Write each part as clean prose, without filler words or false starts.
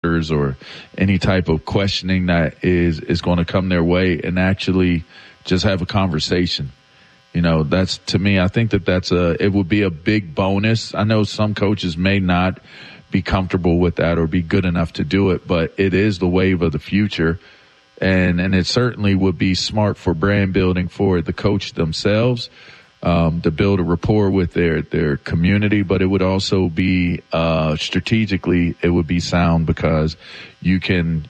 or any type of questioning that is going to come their way, and actually just have a conversation. You know, that's, to me, I think it would be a big bonus. I know some coaches may not be comfortable with that or be good enough to do it, but it is the wave of the future. And it certainly would be smart for brand building for the coach themselves, to build a rapport with their community, but it would also be, strategically, it would be sound, because you can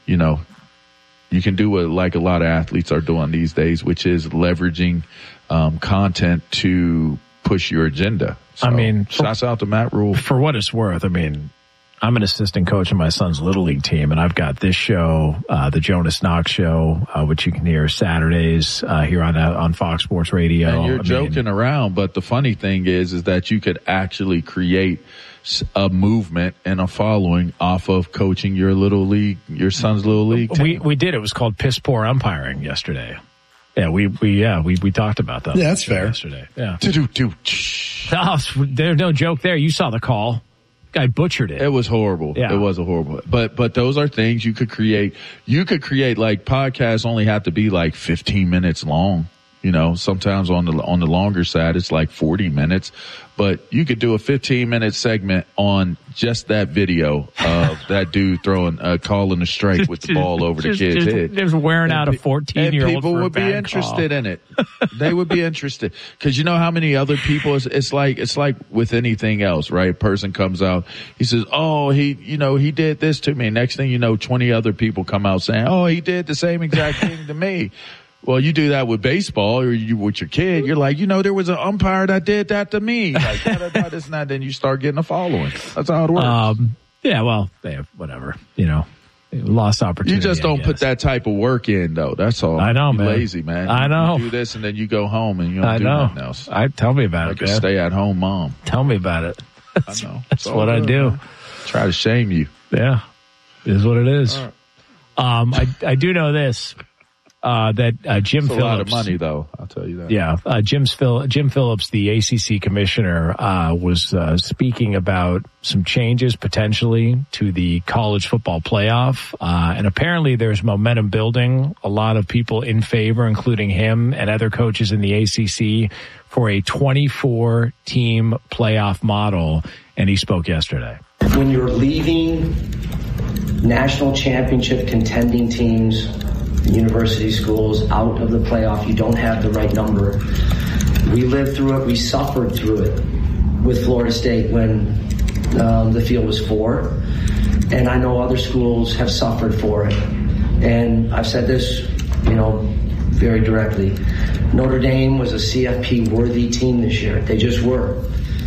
do what, like, a lot of athletes are doing these days, which is leveraging, content to push your agenda. So, shouts out to Matt Rule. For what it's worth, I'm an assistant coach in my son's Little League team, and I've got this show, the Jonas Knox Show, which you can hear Saturdays here on Fox Sports Radio. And you're joking around, but the funny thing is that you could actually create a movement and a following off of coaching your son's Little League team. We did. It was called Piss Poor Umpiring yesterday. Yeah, we talked about that. Yeah, that's fair. Yesterday. Yeah. There's no joke there. You saw the call. Guy butchered it. It was horrible. Yeah. It was a horrible. But those are things you could create. You could create, like, podcasts only have to be like 15 minutes long. You know, sometimes on the longer side, it's like 40 minutes, but you could do a 15-minute segment on just that video of that dude calling a strike with the ball over the kid's head. Just wearing out a 14-year-old. People would be interested in it. They would be interested. Cause you know how many other people, it's like with anything else, right? A person comes out, he says, oh, he did this to me. Next thing you know, 20 other people come out saying, oh, he did the same exact thing to me. Well, you do that with baseball, or with your kid. You're like, there was an umpire that did that to me. Like, this and that. Then you start getting a following. That's how it works. Yeah, well, they have whatever. Lost opportunity. You just don't put that type of work in, though. That's all. I know, man. You're lazy, man. I know. You do this, and then you go home, and you don't do nothing else. Tell me about it, man. Like a stay-at-home mom. Tell me about it. I know. That's what I do. Man. Try to shame you. Yeah, it is what it is. Right. I do know this. That Jim Phillips. A lot of money, though. I'll tell you that. Yeah, Jim Phillips, the ACC commissioner, was speaking about some changes potentially to the college football playoff, and apparently there's momentum building. A lot of people in favor, including him and other coaches in the ACC, for a 24-team playoff model. And he spoke yesterday. When you're leaving national championship contending teams, university schools, out of the playoff, you don't have the right number. We lived through it. We suffered through it with Florida State when the field was 4. And I know other schools have suffered for it. And I've said this, very directly. Notre Dame was a CFP-worthy team this year. They just were.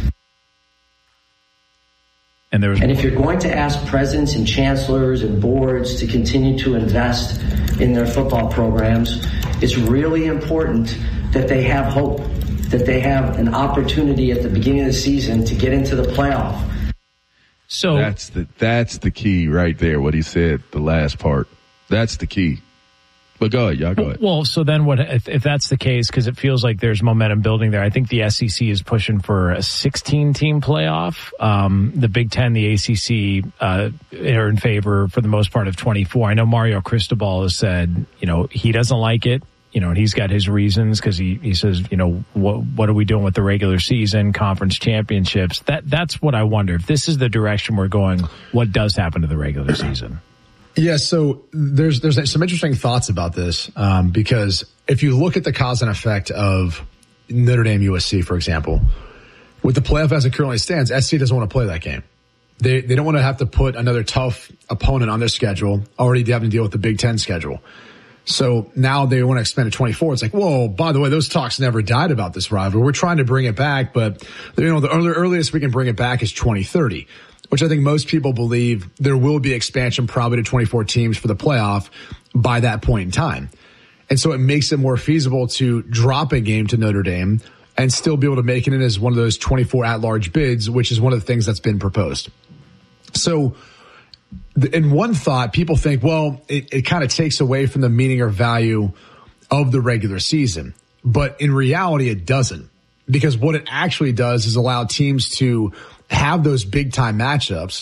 And if you're going to ask presidents and chancellors and boards to continue to invest in their football programs, it's really important that they have hope, that they have an opportunity at the beginning of the season to get into the playoff. So that's the key right there, what he said, the last part. That's the key. But go ahead, y'all go ahead. Well, so then what if that's the case, because it feels like there's momentum building there. I think the SEC is pushing for a 16-team playoff. The Big Ten, the ACC are in favor for the most part of 24. I know Mario Cristobal has said, he doesn't like it. And he's got his reasons, because he says, what are we doing with the regular season, conference championships? That's what I wonder. If this is the direction we're going, what does happen to the regular season? Yeah, so there's some interesting thoughts about this, because if you look at the cause and effect of Notre Dame USC, for example, with the playoff as it currently stands, SC doesn't want to play that game. They don't want to have to put another tough opponent on their schedule, already having to deal with the Big Ten schedule. So now they want to expand to 24. It's like, whoa, by the way, those talks never died about this rivalry. We're trying to bring it back, but the earliest we can bring it back is 2030. Which I think most people believe there will be expansion probably to 24 teams for the playoff by that point in time. And so it makes it more feasible to drop a game to Notre Dame and still be able to make it in as one of those 24 at-large bids, which is one of the things that's been proposed. So in one thought, people think, well, it kind of takes away from the meaning or value of the regular season. But in reality, it doesn't. Because what it actually does is allow teams to have those big time matchups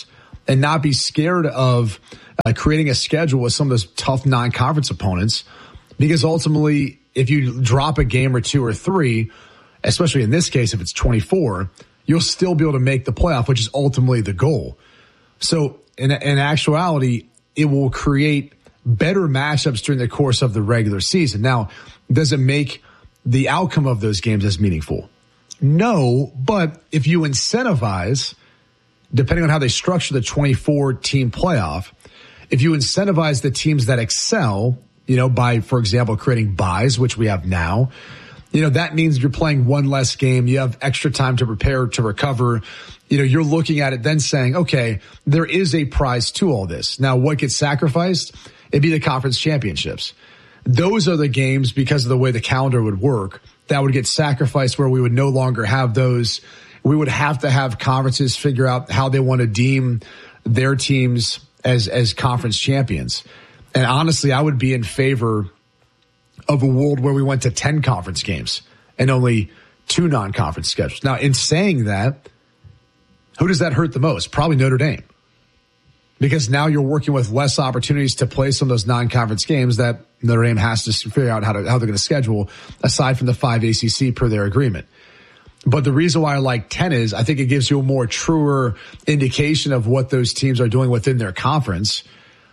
and not be scared of creating a schedule with some of those tough non-conference opponents, because ultimately, if you drop a game or two or three, especially in this case, if it's 24, you'll still be able to make the playoff, which is ultimately the goal. So in actuality, it will create better matchups during the course of the regular season. Now, does it make the outcome of those games as meaningful? No, but if you incentivize, depending on how they structure the 24-team playoff, if you incentivize the teams that excel, by, for example, creating buys, which we have now, that means you're playing one less game. You have extra time to prepare, to recover. You're looking at it then saying, okay, there is a prize to all this. Now, what gets sacrificed? It'd be the conference championships. Those are the games, because of the way the calendar would work, that would get sacrificed, where we would no longer have those. We would have to have conferences figure out how they want to deem their teams as conference champions. And honestly, I would be in favor of a world where we went to 10 conference games and only 2 non-conference schedules. Now, in saying that, who does that hurt the most? Probably Notre Dame. Because now you're working with less opportunities to play some of those non-conference games that Notre Dame has to figure out how they're going to schedule, aside from the 5 ACC per their agreement. But the reason why I like 10 is I think it gives you a more truer indication of what those teams are doing within their conference.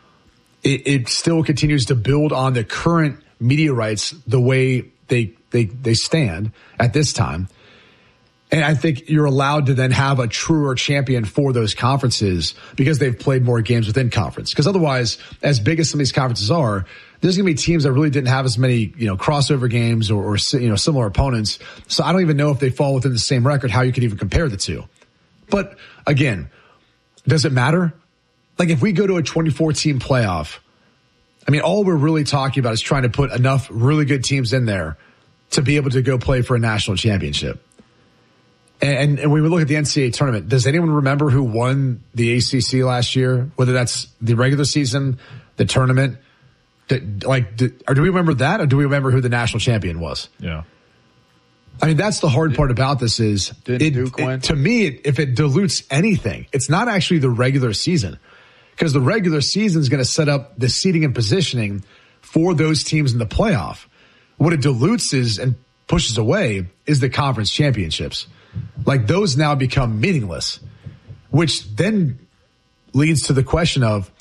It still continues to build on the current media rights the way they stand at this time. And I think you're allowed to then have a truer champion for those conferences because they've played more games within conference. Because otherwise, as big as some of these conferences are, there's going to be teams that really didn't have as many, crossover games or similar opponents. So I don't even know if they fall within the same record, how you could even compare the two. But again, does it matter? Like, if we go to a 24-team playoff, all we're really talking about is trying to put enough really good teams in there to be able to go play for a national championship. And when we look at the NCAA tournament, does anyone remember who won the ACC last year? Whether that's the regular season, the tournament, or do we remember that, or do we remember who the national champion was? Yeah. That's the hard part about this is, to me, if it dilutes anything, it's not actually the regular season, because the regular season is going to set up the seeding and positioning for those teams in the playoff. What it dilutes is and pushes away is the conference championships. Like, those now become meaningless, which then leads to the question of,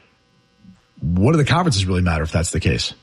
what do the conferences really matter if that's the case?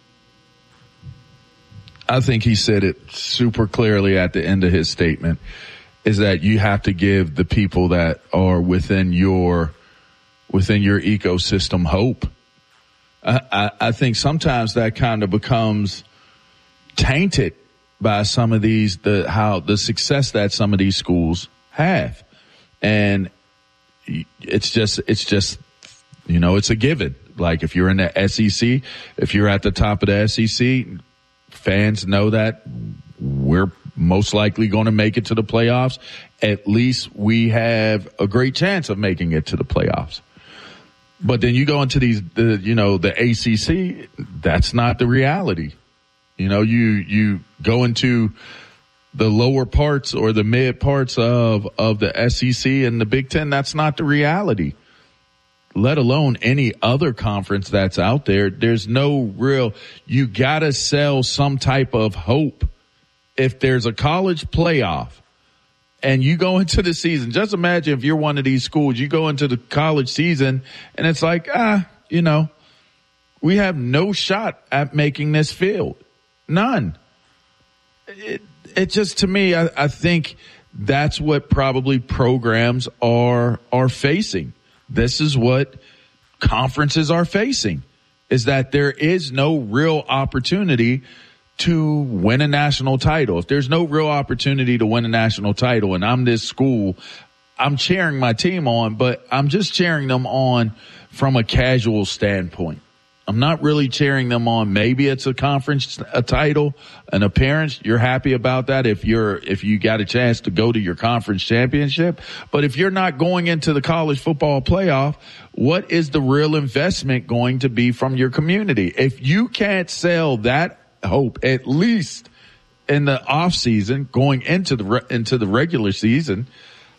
I think he said it super clearly at the end of his statement, is that you have to give the people that are within your ecosystem hope. I think sometimes that kind of becomes tainted by some of these, the success that some of these schools have. And it's just, it's a given. Like, if you're in the SEC, if you're at the top of the SEC, fans know that we're most likely going to make it to the playoffs. At least we have a great chance of making it to the playoffs. But then you go into the ACC, that's not the reality. You go into the lower parts or the mid parts of the SEC and the Big Ten, that's not the reality. Let alone any other conference that's out there. There's no real, you gotta sell some type of hope. If there's a college playoff and you go into the season, just imagine if you're one of these schools, you go into the college season and it's like, we have no shot at making this field. None. It just, to me, I think that's what probably programs are facing. This is what conferences are facing, is that there is no real opportunity to win a national title. If there's no real opportunity to win a national title and I'm this school, I'm cheering my team on, but I'm just cheering them on from a casual standpoint. I'm not really cheering them on. Maybe it's a conference, a title, an appearance. You're happy about that if you got a chance to go to your conference championship. But if you're not going into the college football playoff, what is the real investment going to be from your community? If you can't sell that hope, at least in the off season, going into the regular season,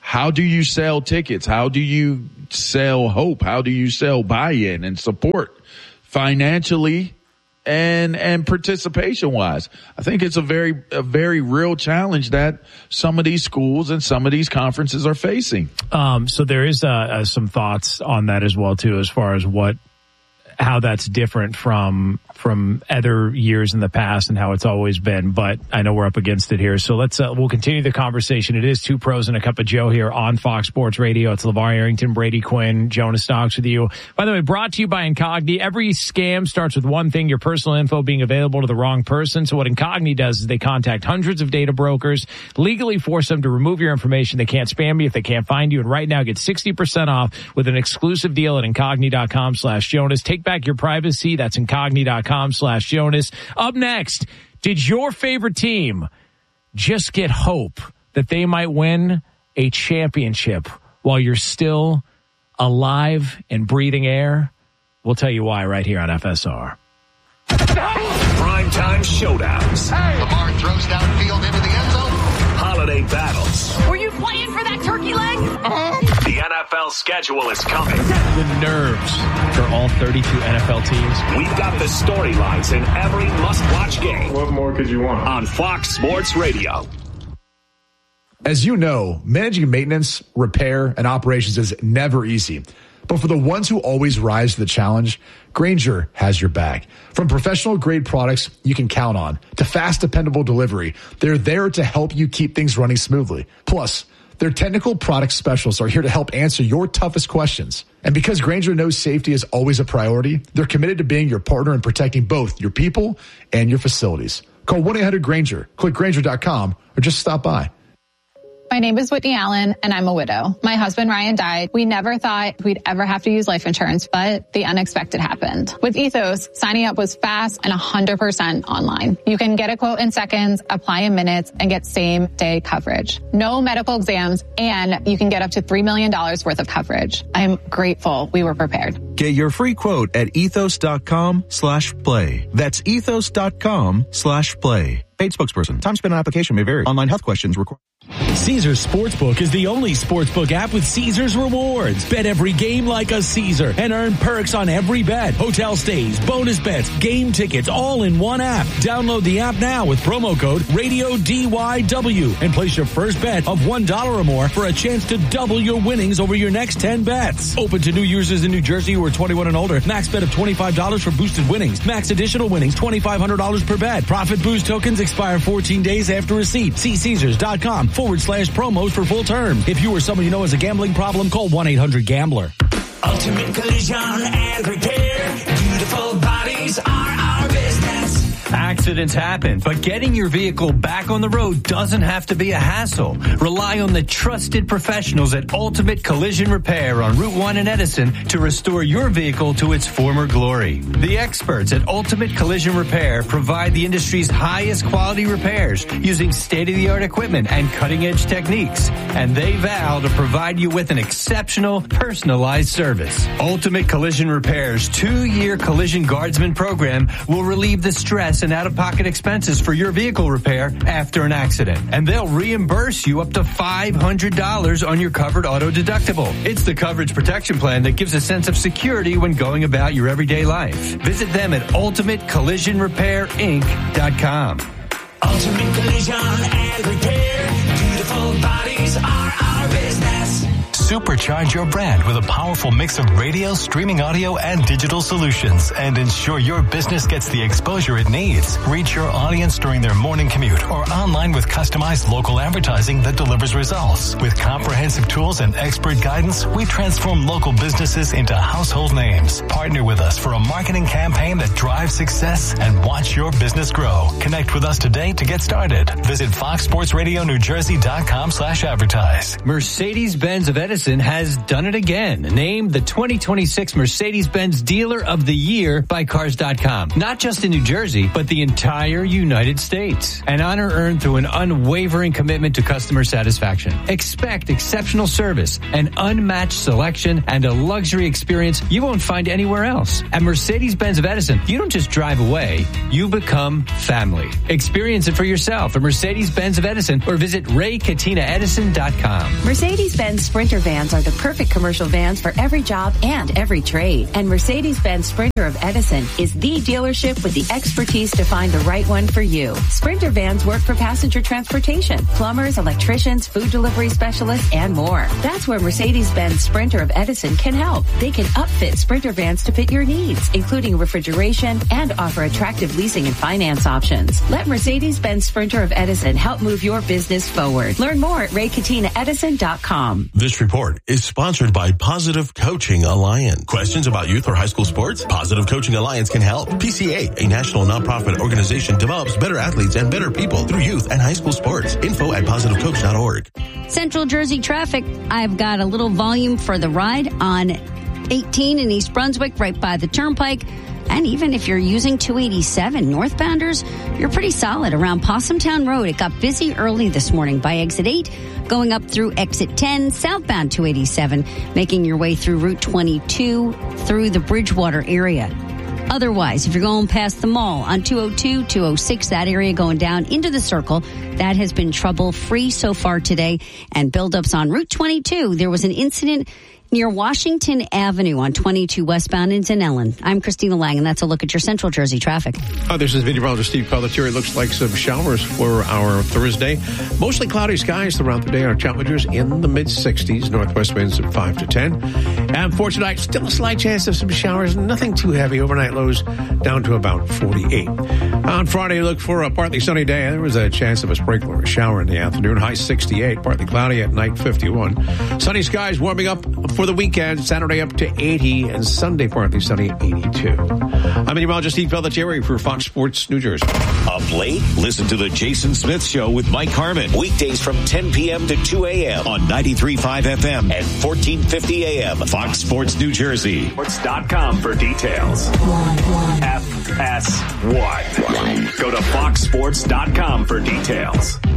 how do you sell tickets? How do you sell hope? How do you sell buy-in and support financially and participation wise? I think it's a very real challenge that some of these schools and some of these conferences are facing. So there is some thoughts on that as well too, as far as how that's different from other years in the past and how it's always been, but I know we're up against it here. So we'll continue the conversation. It is Two Pros and a Cup of Joe here on Fox Sports Radio. It's LeVar Arrington, Brady Quinn, Jonas Knox with you. By the way, brought to you by Incogni. Every scam starts with one thing, your personal info being available to the wrong person. So what Incogni does is they contact hundreds of data brokers, legally force them to remove your information. They can't spam you if they can't find you. And right now, get 60% off with an exclusive deal at Incogni.com/Jonas. Take back your privacy. That's Incogni.com/Jonas. Up next, did your favorite team just get hope that they might win a championship while you're still alive and breathing air? We'll tell you why right here on FSR. Primetime showdowns. Hey. Lamar throws downfield into the end zone. Holiday battles. Were you playing for that turkey leg? The NFL schedule is coming. The nerves for all 32 NFL teams. We've got the storylines in every must-watch game. What more could you want? On Fox Sports Radio. As you know, managing maintenance, repair, and operations is never easy. But for the ones who always rise to the challenge, Grainger has your back. From professional-grade products you can count on to fast, dependable delivery, they're there to help you keep things running smoothly. Plus, their technical product specialists are here to help answer your toughest questions. And because Grainger knows safety is always a priority, they're committed to being your partner in protecting both your people and your facilities. Call 1-800-GRAINGER, click Grainger.com, or just stop by. My name is Whitney Allen, and I'm a widow. My husband, Ryan, died. We never thought we'd ever have to use life insurance, but the unexpected happened. With Ethos, signing up was fast and 100% online. You can get a quote in seconds, apply in minutes, and get same-day coverage. No medical exams, and you can get up to $3 million worth of coverage. I'm grateful we were prepared. Get your free quote at ethos.com/play. That's ethos.com/play. Paid spokesperson. Time spent on application may vary. Online health questions required. Caesars Sportsbook is the only sportsbook app with Caesars rewards. Bet every game like a Caesar and earn perks on every bet. Hotel stays, bonus bets, game tickets, all in one app. Download the app now with promo code RADIODYW and place your first bet of $1 or more for a chance to double your winnings over your next 10 bets. Open to new users in New Jersey who are 21 and older. Max bet of $25 for boosted winnings. Max additional winnings, $2,500 per bet. Profit boost tokens expire 14 days after receipt. See Caesars.com/promos for full terms. If you or someone you know has a gambling problem, call 1-800-GAMBLER. Ultimate Collision and Repair. Beautiful bodies are our business. Accidents happen, but getting your vehicle back on the road doesn't have to be a hassle. Rely on the trusted professionals at Ultimate Collision Repair on Route 1 in Edison to restore your vehicle to its former glory. The experts at Ultimate Collision Repair provide the industry's highest quality repairs using state-of-the-art equipment and cutting-edge techniques. And they vow to provide you with an exceptional, personalized service. Ultimate Collision Repair's 2-year Collision Guardsman program will relieve the stress and out-of-pocket expenses for your vehicle repair after an accident. And they'll reimburse you up to $500 on your covered auto deductible. It's the coverage protection plan that gives a sense of security when going about your everyday life. Visit them at UltimateCollisionRepairInc.com. Ultimate Collision and Repair. Beautiful bodies are our business. Supercharge your brand with a powerful mix of radio, streaming audio, and digital solutions, and ensure your business gets the exposure it needs. Reach your audience during their morning commute or online with customized local advertising that delivers results. With comprehensive tools and expert guidance, we transform local businesses into household names. Partner with us for a marketing campaign that drives success and watch your business grow. Connect with us today to get started. Visit FoxSportsRadioNewJersey.com/advertise. Mercedes-Benz of Edison Edison has done it again. Named the 2026 Mercedes-Benz Dealer of the Year by Cars.com. Not just in New Jersey, but the entire United States. An honor earned through an unwavering commitment to customer satisfaction. Expect exceptional service, an unmatched selection, and a luxury experience you won't find anywhere else. At Mercedes-Benz of Edison, you don't just drive away, you become family. Experience it for yourself at Mercedes-Benz of Edison or visit RayCatinaEdison.com. Mercedes-Benz Sprinter vans are the perfect commercial vans for every job and every trade. And Mercedes-Benz Sprinter of Edison is the dealership with the expertise to find the right one for you. Sprinter vans work for passenger transportation, plumbers, electricians, food delivery specialists, and more. That's where Mercedes-Benz Sprinter of Edison can help. They can upfit Sprinter vans to fit your needs, including refrigeration, and offer attractive leasing and finance options. Let Mercedes-Benz Sprinter of Edison help move your business forward. Learn more at RayCatinaEdison.com. This report is sponsored by Positive Coaching Alliance. Questions about youth or high school sports? Positive Coaching Alliance can help. PCA, a national nonprofit organization, develops better athletes and better people through youth and high school sports. Info at positivecoach.org. Central Jersey traffic. I've got a little volume for the ride on 18 in East Brunswick, right by the Turnpike. And even if you're using 287 northbounders, you're pretty solid around Possumtown Road. It got busy early this morning by exit 8, going up through exit 10, southbound 287, making your way through Route 22 through the Bridgewater area. Otherwise, if you're going past the mall on 202, 206, that area going down into the circle, that has been trouble-free so far today. And buildups on Route 22. There was an incident near Washington Avenue on 22 westbound in Ellen. I'm Christina Lang, and that's a look at your Central Jersey traffic. This is meteorologist Steve Pelletier. It looks like some showers for our Thursday. Mostly cloudy skies throughout the day. Our temperatures in the mid-60s. Northwest winds at 5 to 10. And for tonight, still a slight chance of some showers. Nothing too heavy. Overnight lows down to about 48. On Friday, look for a partly sunny day. There was a chance of a sprinkle or a shower in the afternoon. High 68. Partly cloudy at night 51. Sunny skies warming up for the weekend. Saturday up to 80 and Sunday partly sunny 82. I'm meteorologist Steve Pelletier for Fox Sports New Jersey. Up late? Listen to the Jason Smith Show with Mike Harmon. Weekdays from 10 p.m. to 2 a.m. on 93.5 FM and 1450 a.m. Fox Sports New Jersey. Sports.com for details. FS1. Go to foxsports.com for details.